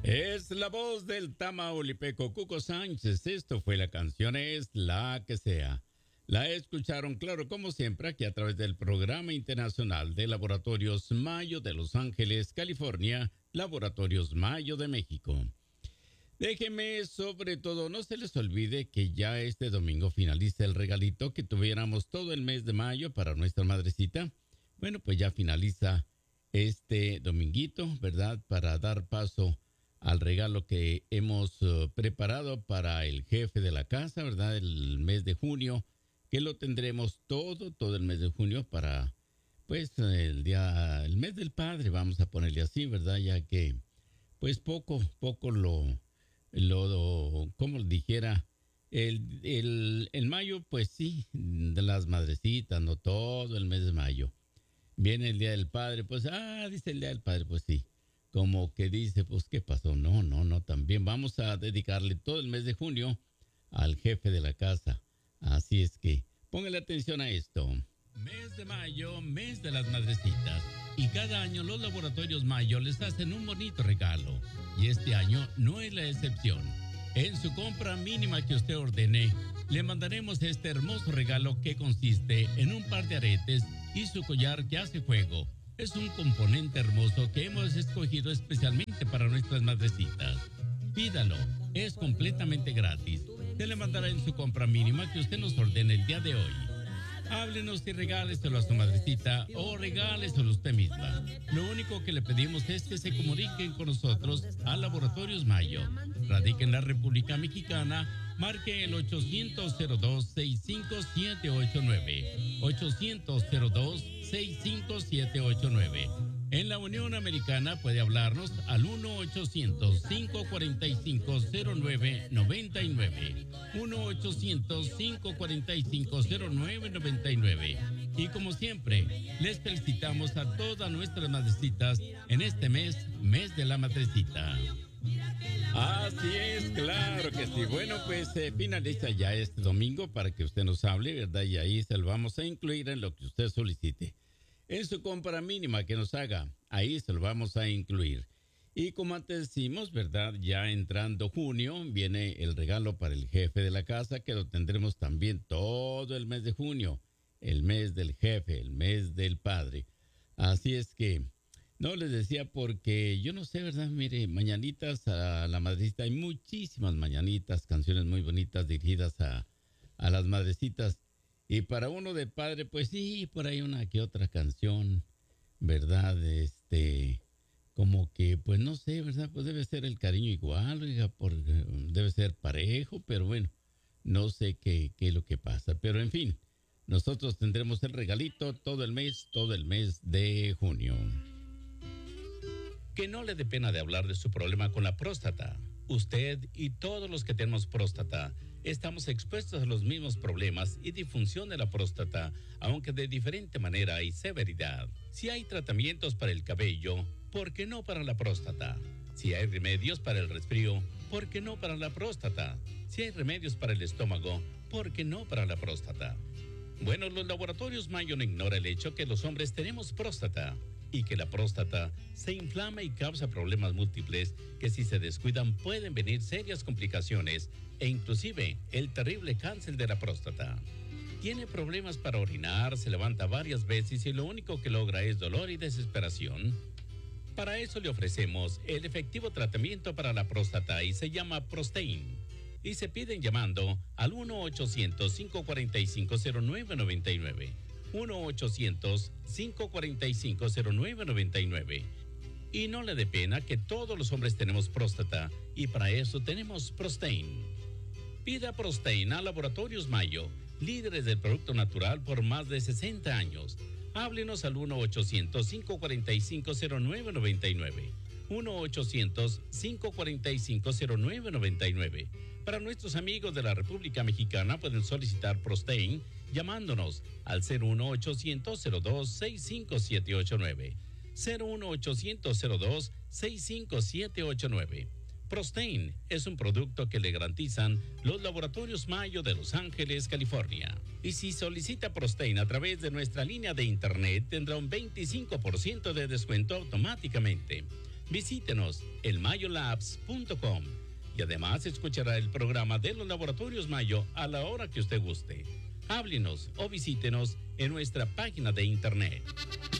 Es la voz del tamaulipeco Cuco Sánchez. Esto fue la canción Es la que sea. La escucharon, claro, como siempre, aquí a través del Programa Internacional de Laboratorios Mayo de Los Ángeles, California, Laboratorios Mayo de México. Déjenme, sobre todo, no se les olvide que ya este domingo finaliza el regalito que tuviéramos todo el mes de mayo para nuestra madrecita. Bueno, pues ya finaliza este dominguito, ¿verdad? Para dar paso al regalo que hemos preparado para el jefe de la casa, ¿verdad? El mes de junio, que lo tendremos todo el mes de junio para, pues, el mes del padre, vamos a ponerle así, ¿verdad? Ya que, pues, poco como dijera, el mayo, pues sí, de las madrecitas, no todo el mes de mayo. Viene el Día del Padre, pues, dice el Día del Padre, pues sí. Como que dice, pues, ¿qué pasó? No, también vamos a dedicarle todo el mes de junio al jefe de la casa. Así es que, póngale atención a esto. Mes de mayo, mes de las madrecitas. Y cada año los laboratorios Mayo les hacen un bonito regalo. Y este año no es la excepción. En su compra mínima que usted ordene, le mandaremos este hermoso regalo que consiste en un par de aretes y su collar que hace juego. Es un componente hermoso que hemos escogido especialmente para nuestras madrecitas. Pídalo, es completamente gratis. Se le mandará en su compra mínima que usted nos ordene el día de hoy. Háblenos y regáleselo a su madrecita o regáleselo a usted misma. Lo único que le pedimos es que se comuniquen con nosotros a Laboratorios Mayo. Radica en la República Mexicana. Marque el 800-02-65789. 800-02-65789. En la Unión Americana puede hablarnos al 1-800-545-0999. 1-800-545-0999. Y como siempre, les felicitamos a todas nuestras madrecitas en este mes de la madrecita. Así es, claro que sí. Bueno, pues finaliza ya este domingo para que usted nos hable, ¿verdad? Y ahí se lo vamos a incluir en lo que usted solicite. En su compra mínima que nos haga, ahí se lo vamos a incluir. Y como antes decimos, ¿verdad? Ya entrando junio, viene el regalo para el jefe de la casa, que lo tendremos también todo el mes de junio. El mes del jefe, el mes del padre. Así es que, no les decía porque yo no sé, ¿verdad? Mire, mañanitas a la madrecita, hay muchísimas mañanitas, canciones muy bonitas dirigidas a las madrecitas. Y para uno de padre, pues sí, por ahí una que otra canción, ¿verdad? Como que, pues no sé, ¿verdad? Pues debe ser el cariño igual, oiga, debe ser parejo, pero bueno, no sé qué es lo que pasa. Pero en fin, nosotros tendremos el regalito todo el mes de junio. Que no le dé pena de hablar de su problema con la próstata. Usted y todos los que tenemos próstata estamos expuestos a los mismos problemas y disfunción de la próstata, aunque de diferente manera y severidad. Si hay tratamientos para el cabello, ¿por qué no para la próstata? Si hay remedios para el resfrío, ¿por qué no para la próstata? Si hay remedios para el estómago, ¿por qué no para la próstata? Bueno, los laboratorios Mayo no ignora el hecho que los hombres tenemos próstata y que la próstata se inflama y causa problemas múltiples que si se descuidan pueden venir serias complicaciones e inclusive el terrible cáncer de la próstata. Tiene problemas para orinar, se levanta varias veces y lo único que logra es dolor y desesperación. Para eso le ofrecemos el efectivo tratamiento para la próstata y se llama Prostein. Y se piden llamando al 1-800-545-0999. 1-800-545-0999. Y no le dé pena que todos los hombres tenemos próstata y para eso tenemos Prostein. Pida Prostein a Laboratorios Mayo, líderes del producto natural por más de 60 años. Háblenos al 1-800-545-0999. 1-800-545-0999. Para nuestros amigos de la República Mexicana pueden solicitar Prostein llamándonos al 01800-02-65789. 01800-02-65789. Prostein es un producto que le garantizan los laboratorios Mayo de Los Ángeles, California. Y si solicita Prostein a través de nuestra línea de internet, tendrá un 25% de descuento automáticamente. Visítenos en mayolabs.com y además escuchará el programa de los Laboratorios Mayo a la hora que usted guste. Háblenos o visítenos en nuestra página de internet.